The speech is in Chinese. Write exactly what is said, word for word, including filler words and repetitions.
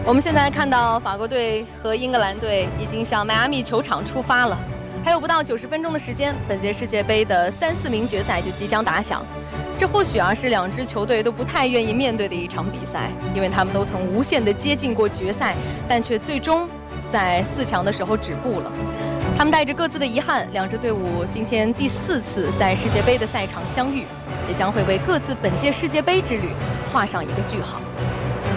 我们现在看到法国队和英格兰队已经向迈阿密球场出发了，还有不到九十分钟的时间，本届世界杯的三四名决赛就即将打响。这或许啊是两支球队都不太愿意面对的一场比赛，因为他们都曾无限的接近过决赛，但却最终在四强的时候止步了。他们带着各自的遗憾，两支队伍今天第四次在世界杯的赛场相遇，也将会为各自本届世界杯之旅画上一个句号。